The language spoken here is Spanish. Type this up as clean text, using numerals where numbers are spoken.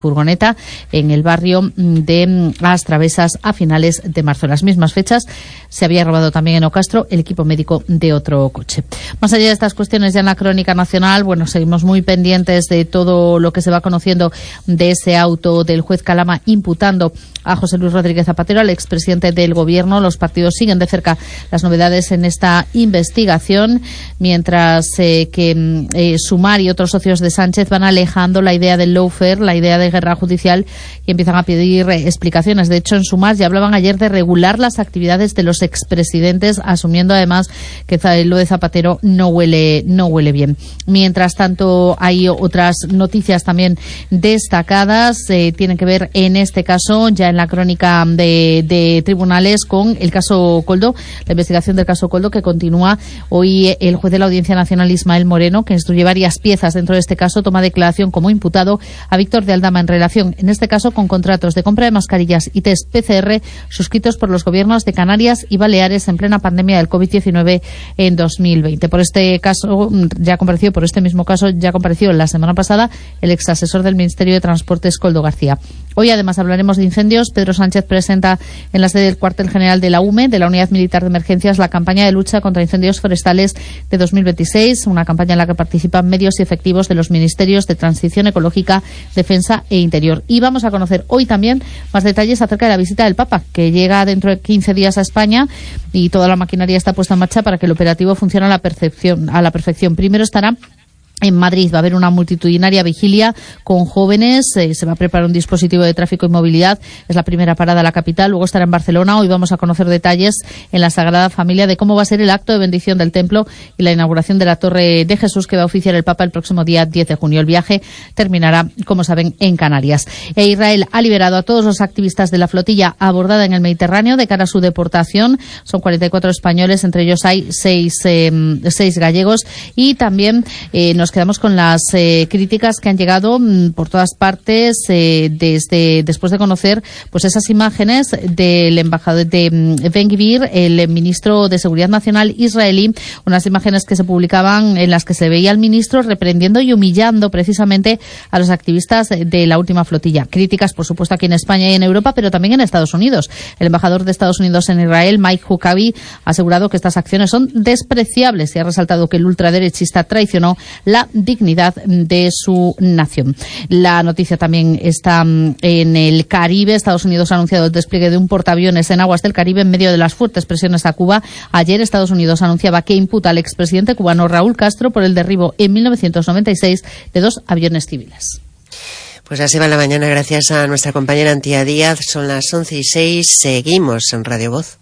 furgoneta en el barrio de Las Travesas a finales de marzo. En las mismas fechas se había robado también en Ocastro el equipo médico de otro coche. Más allá de estas cuestiones, ya en la crónica nacional, seguimos muy pendientes de todo lo que se va conociendo de ese auto del juez Calama imputando a José Luis Rodríguez Zapatero, al expresidente del Gobierno. Los partidos siguen de cerca las novedades en esta investigación, mientras que Sumar y otros socios de Sánchez van alejando la idea del lawfare, la idea de guerra judicial, y empiezan a pedir explicaciones. De hecho, en Sumar ya hablaban ayer de regular las actividades de los expresidentes, asumiendo además que lo de Zapatero no huele bien. Mientras tanto, hay otras noticias también destacadas, tienen que ver en este caso, ya en la crónica de tribunales, con el caso Koldo, la investigación del caso Koldo, que continúa. Hoy el juez de la Audiencia Nacional, Ismael Moreno, que instruye varias piezas dentro de este caso, toma declaración como imputado a Víctor de Aldama en relación, en este caso, con contratos de compra de mascarillas y test PCR suscritos por los gobiernos de Canarias y Baleares en plena pandemia del COVID-19 en 2020. Por este mismo caso ya compareció la semana pasada el exasesor del Ministerio de Transportes, Koldo García. Hoy además hablaremos de incendios. Pedro Sánchez presenta en la sede del cuartel general de la UME, de la Unidad Militar de Emergencias, la campaña de lucha contra incendios forestales de 2026, una campaña en la que participan medios y efectivos de los ministerios de Transición Ecológica, Defensa e Interior. Y vamos a conocer hoy también más detalles acerca de la visita del Papa, que llega dentro de 15 días a España, y toda la maquinaria está puesta en marcha para que el operativo funcione a la perfección. Primero estará en Madrid, va a haber una multitudinaria vigilia con jóvenes, se va a preparar un dispositivo de tráfico y movilidad, es la primera parada a la capital. Luego estará en Barcelona. Hoy vamos a conocer detalles en la Sagrada Familia de cómo va a ser el acto de bendición del templo y la inauguración de la Torre de Jesús, que va a oficiar el Papa el próximo día 10 de junio. El viaje terminará, como saben, en Canarias. Israel ha liberado a todos los activistas de la flotilla abordada en el Mediterráneo de cara a su deportación. Son 44 españoles, entre ellos hay 6 gallegos, y también nos quedamos con las críticas que han llegado por todas partes después de conocer esas imágenes del embajador de Ben-Gvir, el ministro de Seguridad Nacional israelí, unas imágenes que se publicaban en las que se veía al ministro reprendiendo y humillando precisamente a los activistas de la última flotilla. Críticas, por supuesto, aquí en España y en Europa, pero también en Estados Unidos. El embajador de Estados Unidos en Israel, Mike Huckabee, ha asegurado que estas acciones son despreciables y ha resaltado que el ultraderechista traicionó la dignidad de su nación. La noticia también está en el Caribe. Estados Unidos ha anunciado el despliegue de un portaaviones en aguas del Caribe en medio de las fuertes presiones a Cuba. Ayer Estados Unidos anunciaba que imputa al expresidente cubano Raúl Castro por el derribo en 1996 de 2 aviones civiles. Pues así va la mañana, gracias a nuestra compañera Antía Díaz. Son las 11:06, seguimos en Radio Voz.